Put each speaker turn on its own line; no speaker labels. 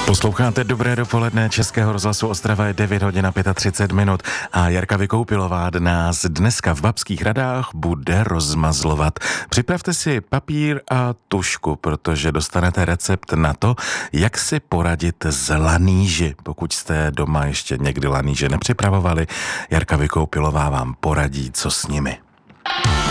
Posloucháte Dobré dopoledne Českého rozhlasu Ostrava, je 9 hodin a 35 minut a Jarka Vykoupilová nás dneska v Babských Radách bude rozmazlovat. Připravte si papír a tužku, protože dostanete recept na to, jak si poradit s lanýži. Pokud jste doma ještě někdy lanýže nepřipravovali, Jarka Vykoupilová vám poradí, co s nimi.